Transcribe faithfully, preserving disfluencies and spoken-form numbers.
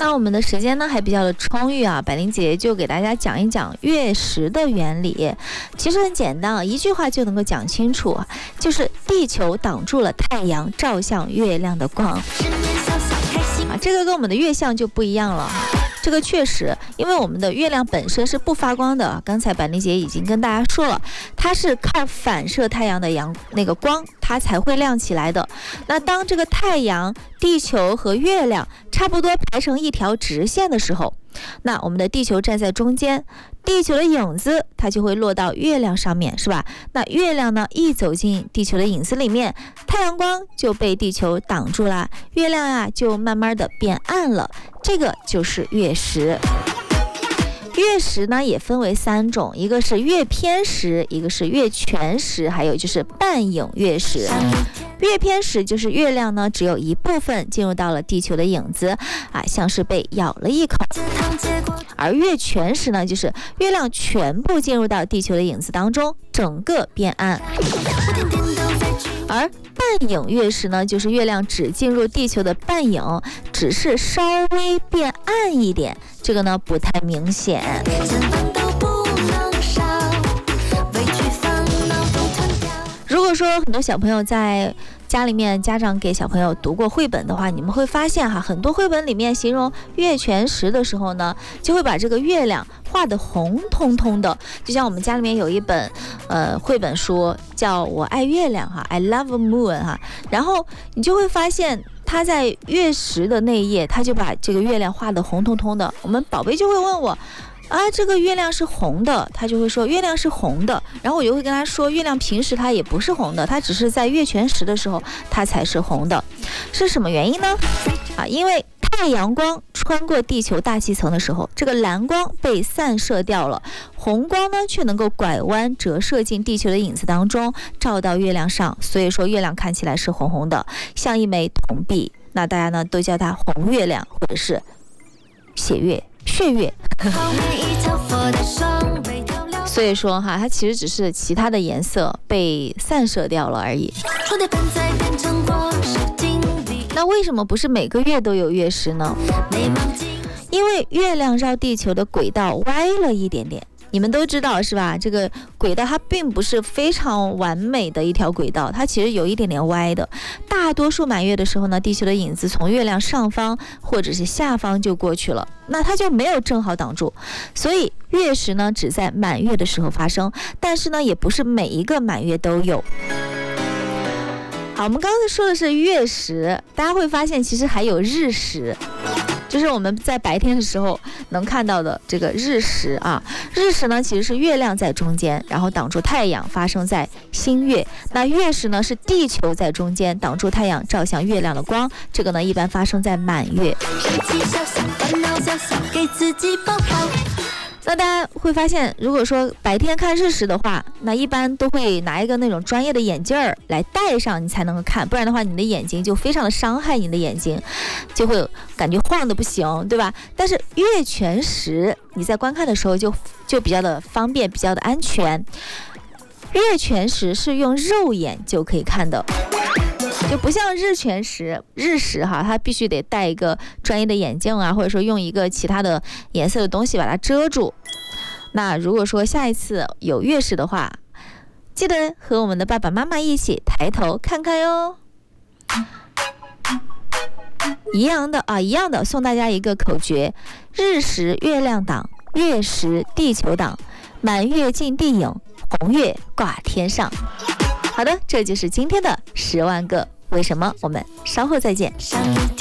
那我们的时间呢还比较的充裕啊，百灵姐就给大家讲一讲月食的原理。其实很简单啊，一句话就能够讲清楚，就是地球挡住了太阳照向月亮的光啊，这个跟我们的月相就不一样了。这个确实，因为我们的月亮本身是不发光的，刚才百灵姐已经跟大家说了，它是靠反射太阳的阳那个光，它才会亮起来的。那当这个太阳、地球和月亮差不多排成一条直线的时候，那我们的地球站在中间，地球的影子它就会落到月亮上面，是吧？那月亮呢一走进地球的影子里面，太阳光就被地球挡住了，月亮呀、啊、就慢慢的变暗了，这个就是月食。月食呢也分为三种，一个是月偏食，一个是月全食，还有就是半影月食。月偏食就是月亮呢只有一部分进入到了地球的影子啊，像是被咬了一口。而月全食呢就是月亮全部进入到地球的影子当中，整个变暗。而半影月食呢就是月亮只进入地球的半影，只是稍微变暗一点，这个呢不太明显。如果说很多小朋友在家里面，家长给小朋友读过绘本的话，你们会发现哈，很多绘本里面形容月全食的时候呢，就会把这个月亮画得红彤彤的。就像我们家里面有一本呃绘本书叫我爱月亮哈 I love moon 哈，然后你就会发现他在月食的那一页，他就把这个月亮画得红彤彤的。我们宝贝就会问我啊，这个月亮是红的，他就会说月亮是红的，然后我就会跟他说，月亮平时它也不是红的，它只是在月全食的时候它才是红的。是什么原因呢？啊，因为太阳光穿过地球大气层的时候，这个蓝光被散射掉了，红光呢却能够拐弯折射进地球的影子当中，照到月亮上，所以说月亮看起来是红红的，像一枚铜币。那大家呢都叫它红月亮，或者是血月、血月。所以说哈，它其实只是其他的颜色被散射掉了而已。那为什么不是每个月都有月食呢？因为月亮绕地球的轨道歪了一点点，你们都知道是吧？这个轨道它并不是非常完美的一条轨道，它其实有一点点歪的。大多数满月的时候呢，地球的影子从月亮上方或者是下方就过去了，那它就没有正好挡住，所以月食呢只在满月的时候发生，但是呢也不是每一个满月都有。好，我们刚才说的是月食，大家会发现其实还有日食，就是我们在白天的时候能看到的这个日食啊。日食呢其实是月亮在中间，然后挡住太阳，发生在新月。那月食呢是地球在中间，挡住太阳照向月亮的光，这个呢一般发生在满月。那大家会发现，如果说白天看日食的话，那一般都会拿一个那种专业的眼镜儿来戴上，你才能够看，不然的话你的眼睛就非常的伤害你的眼睛，就会感觉晃的不行，对吧？但是月全食你在观看的时候就就比较的方便，比较的安全。月全食是用肉眼就可以看的，就不像日全食、日食哈，它必须得戴一个专业的眼镜啊，或者说用一个其他的颜色的东西把它遮住。那如果说下一次有月食的话，记得和我们的爸爸妈妈一起抬头看看哟。一样的啊，一样的，送大家一个口诀：日食月亮挡，月食地球挡，满月进地影，红月挂天上。好的，这就是今天的十万个为什么，我们稍后再见。